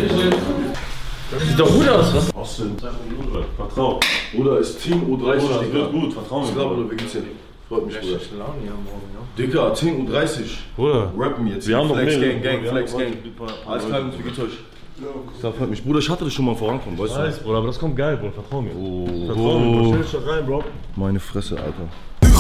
Das sieht doch gut aus, was? Austin, vertrau. Bruder, ist Team U30. Bruder, das wird gut, vertrau mir. Bruder, wie geht's dir? Freut mich, Bruder. Laune hier morgen, ja. Digga, Team U30. Bruder, Rappen jetzt. wir haben noch Flex mehr. Gang, Flex Gang. Alles klar, wie geht's euch? Das freut mich. Bruder, ich hatte das schon mal vorankommen, weißt du? Bruder, aber das kommt geil, Bruder, vertrau mir. Oh. Vertrau mir, Bruder. Stell dich doch rein, Bro. Meine Fresse, Alter.